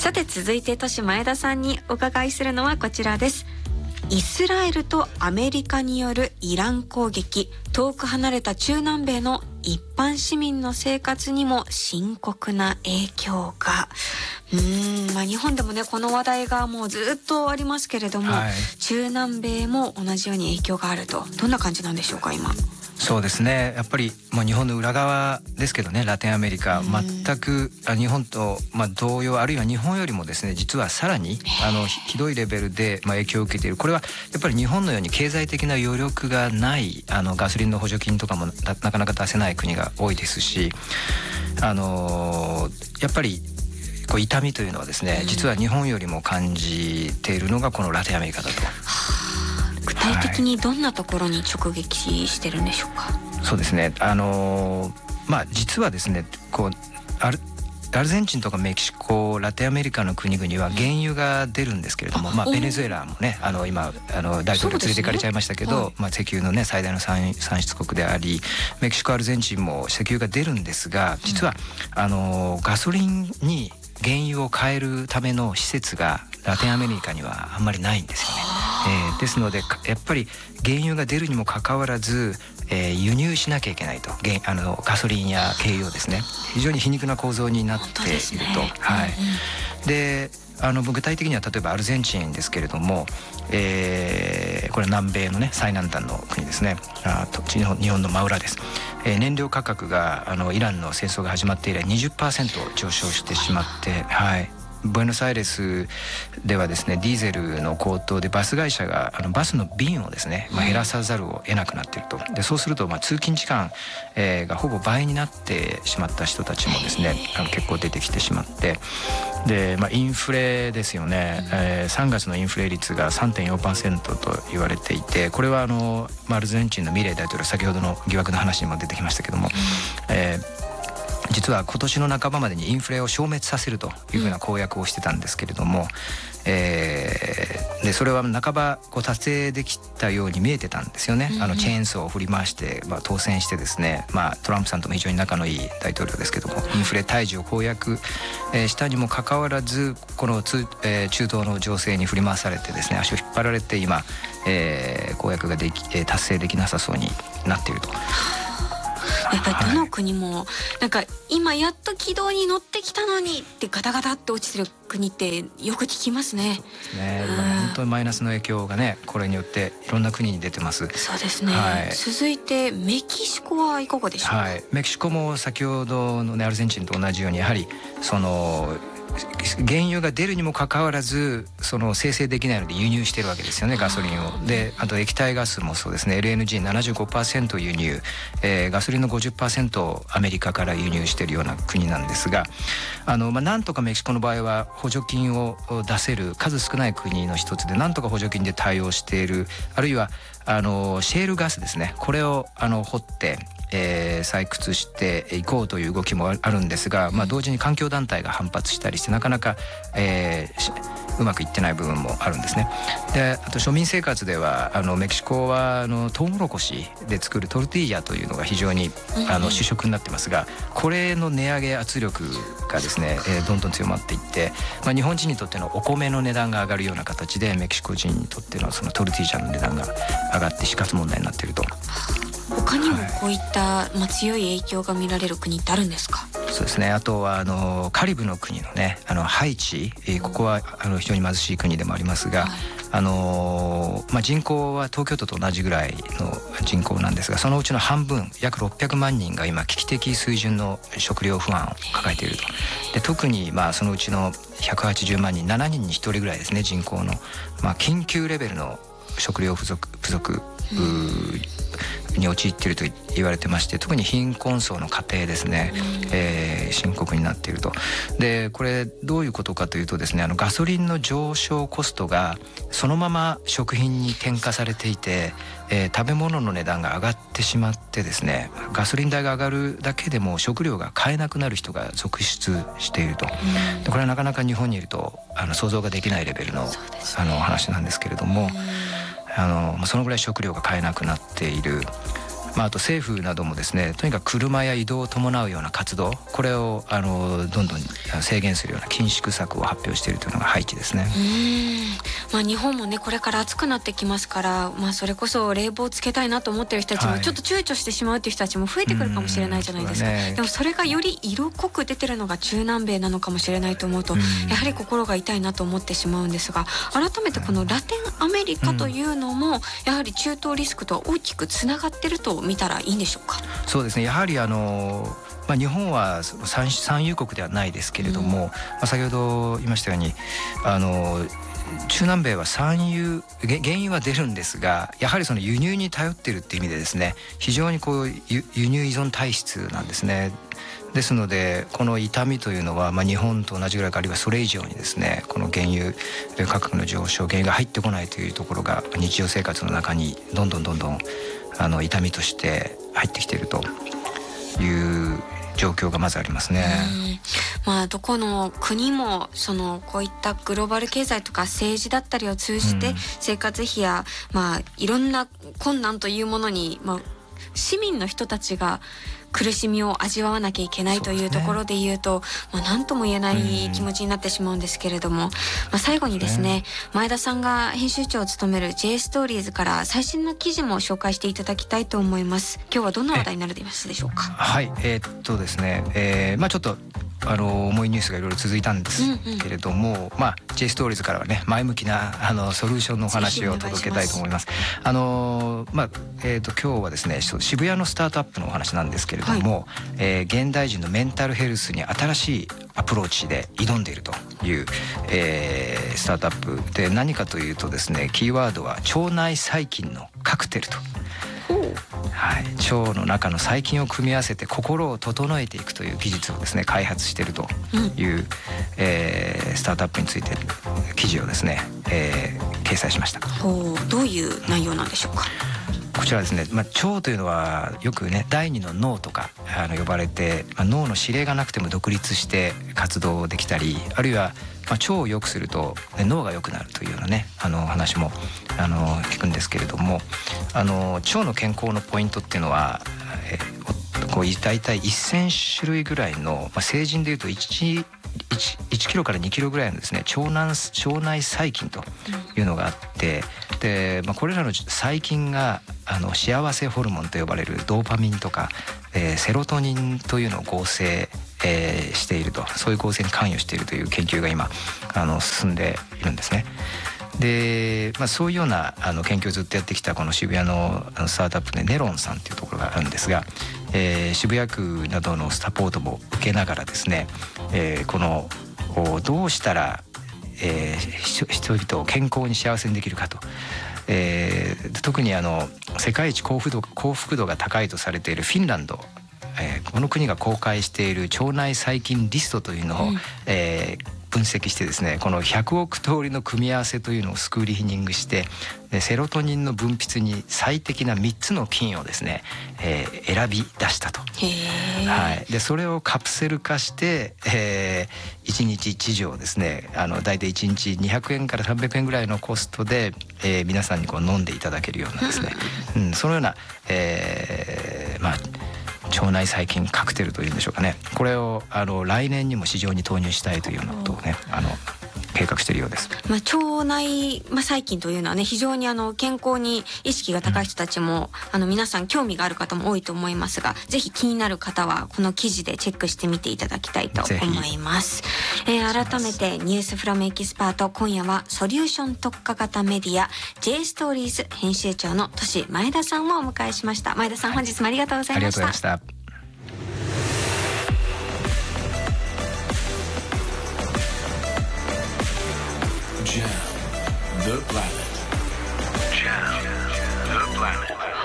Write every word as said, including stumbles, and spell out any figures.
さて続いて豊島前田さんにお伺いするのはこちらです。イスラエルとアメリカによるイラン攻撃、遠く離れた中南米の一般市民の生活にも深刻な影響が。うーん、まあ、日本でもねこの話題がもうずっとありますけれども、はい、中南米も同じように影響があると。どんな感じなんでしょうか今。 そうですね、やっぱりもう日本の裏側ですけどね、ラテンアメリカ全く日本とまあ同様、あるいは日本よりもですね実はさらにあのひどいレベルでまあ影響を受けている。これはやっぱり日本のように経済的な余力がないあのガソリンの補助金とかも な, なかなか出せない国が多いですし、あのやっぱりこう痛みというのはですね実は日本よりも感じているのがこのラテンアメリカだと。 具体的にどんなところに直撃してるんでしょうか。はい、 そうですね、あのまあ実はですねこうアルアルゼンチンとかメキシコ、ラテンアメリカの国々は原油が出るんですけれども、まあ、ベネズエラもねあの今あの大統領連れて行かれちゃいましたけど、ねはいまあ、石油のね最大の産出国であり、メキシコ、アルゼンチンも石油が出るんですが、実はあのガソリンに原油を変えるための施設がラテンアメリカにはあんまりないんですよね。えー、ですのでやっぱり原油が出るにもかかわらず、えー、輸入しなきゃいけないと、あのガソリンや軽油ですね、非常に皮肉な構造になっていると。ねはいうん、であの具体的には例えばアルゼンチンですけれども、えー、これ南米のね最南端の国ですね、あと日本、日本の真裏です。えー、燃料価格があのイランの戦争が始まって以来 にじゅっパーセント 上昇してしまって、はいブエノスアイレスではですねディーゼルの高騰でバス会社があのバスの便をですね、まあ、減らさざるを得なくなっていると。でそうするとまあ通勤時間、えー、がほぼ倍になってしまった人たちもですねあの結構出てきてしまって、で、まあ、インフレですよね、えー、さんがつのインフレ率が さんてんよんパーセント と言われていて、これはあの、まあ、アルゼンチンのミレイ大統領、先ほどの疑惑の話にも出てきましたけども、えー実は今年の半ばまでにインフレを消滅させるというふうな公約をしてたんですけれども、うんえー、でそれは半ばこう達成できたように見えてたんですよね。うん、あのチェーンソーを振り回して、まあ、当選してですね、まあ、トランプさんとも非常に仲のいい大統領ですけども、インフレ退治を公約、えー、したにもかかわらずこのつ、えー、中東の情勢に振り回されてですね足を引っ張られて今、えー、公約ができ、えー、達成できなさそうになっていると。 やっぱりどの国もなんか今やっと軌道に乗ってきたのにってガタガタって落ちてる国ってよく聞きますね。 そうですね、うん、本当にマイナスの影響がねこれによっていろんな国に出てます。 そうですね、はい、続いてメキシコはいかがでしょうか。 はい、メキシコも先ほどの、ね、アルゼンチンと同じようにやはりその原油が出るにもかかわらずその生成できないので輸入してるわけですよね、ガソリンを。であと液体ガスもそうですね、 エルエヌジーななじゅうごパーセント 輸入、えー、ガソリンの ごじゅっパーセント をアメリカから輸入しているような国なんですが、あの、まあ、なんとかメキシコの場合は補助金を出せる数少ない国の一つで、なんとか補助金で対応している。あるいはあのシェールガスですね、これをあの掘ってえー、採掘していこうという動きもあるんですが、まあ、同時に環境団体が反発したりしてなかなか、えー、うまくいってない部分もあるんですね。であと庶民生活ではあのメキシコはあのトウモロコシで作るトルティーヤというのが非常にあの主食になってますが、これの値上げ圧力がですね、えー、どんどん強まっていって、まあ、日本人にとってのお米の値段が上がるような形でメキシコ人にとってのそのトルティーヤの値段が上がって死活問題になっていると。 他にもこういった、はいまあ、強い影響が見られる国ってあるんですか。 そうですね、あとはあのカリブの国のねあのハイチ、えー、ここはあの非常に貧しい国でもありますが、はいあのーまあ、人口は東京都と同じぐらいの人口なんですが、そのうちの半分約ろっぴゃくまんにんが今危機的水準の食料不安を抱えていると。で特にまあそのうちのひゃくはちじゅうまんにん、しちにんにひとりぐらいですね、人口の、まあ、緊急レベルの食料不足、不足に陥っていると言われてまして、特に貧困層の家庭ですね、えー、深刻になっていると。でこれどういうことかというとですね、あのガソリンの上昇コストがそのまま食品に転嫁されていて、えー、食べ物の値段が上がってしまってですね、ガソリン代が上がるだけでも食料が買えなくなる人が続出していると。でこれはなかなか日本にいるとあの想像ができないレベルの、あの話なんですけれども、あのそのぐらい食料が買えなくなっている。 まあ、あと政府などもですね、とにかく車や移動を伴うような活動、これをあのどんどん制限するような緊縮策を発表しているというのがハイチですね。 うーん、まあ、日本もねこれから暑くなってきますから、まあ、それこそ冷房つけたいなと思ってる人たちもちょっと躊躇してしまうっていう人たちも増えてくるかもしれないじゃないですか、ね、でもそれがより色濃く出てるのが中南米なのかもしれないと思うと、やはり心が痛いなと思ってしまうんですが、改めてこのラテンアメリカというのもやはり中東リスクと大きくつながってると見たらいいんでしょうか。 そうですね、やはりあのまあ、日本は産産油国ではないですけれども、うんまあ、先ほど言いましたようにあの中南米は産油原油は出るんですが、やはりその輸入に頼っているっていう意味でですね、非常にこう輸入依存体質なんですね。ですのでこの痛みというのは、まあ、日本と同じぐらいか、あるいはそれ以上にですね、この原油価格の上昇、原油が入ってこないというところが日常生活の中にどんどんどんどんあの痛みとして入ってきているという状況がまずありますね。 うん、まあ、どこの国もそのこういったグローバル経済とか政治だったりを通じて生活費や、まあ、いろんな困難というものに、まあ、市民の人たちが苦しみを味わわなきゃいけないというところで言うと、まあ、何とも言えない気持ちになってしまうんですけれども、まあ、最後にですね、前田さんが編集長を務める J ストーリーズから最新の記事も紹介していただきたいと思います。今日はどんな話題になるでますでしょうか。 はい、えー、っとですね、えー、まあちょっとあの重いニュースがいろいろ続いたんですけれども、うんうん、まあ J ストーリーズからはね、前向きなあのソリューションのお話を届けたいと思います。あのまあえー、と今日はですね、渋谷のスタートアップのお話なんですけれども、はい、えー、現代人のメンタルヘルスに新しいアプローチで挑んでいるという、えー、スタートアップで、何かというとですね、キーワードは腸内細菌のカクテルと。はい、腸の中の細菌を組み合わせて心を整えていくという技術をですね開発しているという、うん、えー、スタートアップについて記事をですね、えー、掲載しました。 ほう、どういう内容なんでしょうか。 こちらですね、まあ、腸というのはよくね第二の脳とかあの呼ばれて、まあ、脳の指令がなくても独立して活動できたり、あるいはまあ、腸を良くすると脳が良くなるというようなねあの話もあの聞くんですけれども、あの腸の健康のポイントっていうのは、えこう大体せん種類ぐらいの、まあ、成人でいうと 1, 1, 1キロからにキロぐらいのですね腸内、腸内細菌というのがあって、で、まあ、これらの細菌があの幸せホルモンと呼ばれるドーパミンとか、えー、セロトニンというのを合成えー、していると、そういう構成に関与しているという研究が今あの進んでいるんですね。で、まあ、そういうようなあの研究をずっとやってきたこの渋谷のスタートアップでネロンさんというところがあるんですが、えー、渋谷区などのサポートも受けながらですね、えー、このどうしたら、えー、人々を健康に幸せにできるかと。えー、特にあの世界一幸福度、幸福度が高いとされているフィンランド、えー、この国が公開している腸内細菌リストというのを、うん、えー、分析してですね、このひゃくおく通りの組み合わせというのをスクリーニングして、セロトニンの分泌に最適なみっつの菌をですね、えー、選び出したと。へー、はい、でそれをカプセル化して、えー、いちにちいち錠ですね、あの大体いちにちにひゃくえんからさんびゃくえんぐらいのコストで、えー、皆さんにこう飲んでいただけるようなですね、うん、そのような、えー、まあ腸内細菌カクテルというんでしょうかね、これをあの来年にも市場に投入したいというようなことをねあの計画しているようです。 まあ、腸内、まあ、細菌というのはね非常にあの健康に意識が高い人たちも、うん、あの皆さん興味がある方も多いと思いますが、ぜひ気になる方はこの記事でチェックしてみていただきたいと思います。えー、改めてニュースフロムエキスパート、今夜はソリューション特化型メディア J ストーリーズ編集長の都市前田さんをお迎えしました。前田さん、本日もありがとうございました。 ありがとうございました。 Jam the Planet.